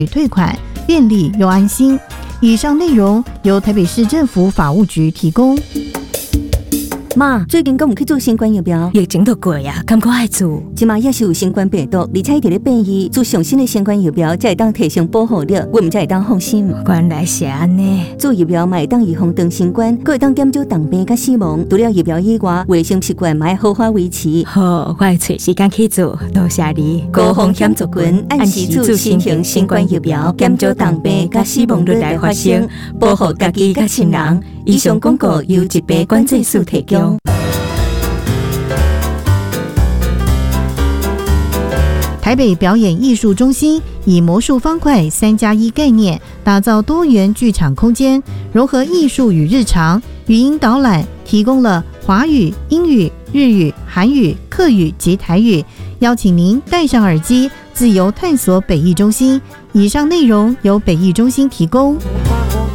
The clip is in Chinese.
退款，便利又安心。以上内容由台北市政府法务局提供。 妈，最近敢有去做新冠疫苗？ 疫情都过呀，敢搁爱做？ 即马也是有新冠病毒，而且伊伫咧变异，做上新的新冠疫苗才会当提升保护力，我们才会当放心。 原来是安尼， 做疫苗嘛会当预防长新冠，佫会当减少重病甲死亡。除了疫苗以外，卫生习惯嘛要好好维持。 好，我会找时间去做，多谢你。 高风险族群按时做新型新冠疫苗，减少重病甲死亡率来发生，保护家己甲亲人。以上广告由疾病管制署提供。 台北表演艺术中心以魔术方块3+1概念，打造多元剧场空间，融合艺术与日常，语音导览提供了华语、英语、日语、韩语、客语及台语，邀请您戴上耳机，自由探索北艺中心。以上内容由北艺中心提供。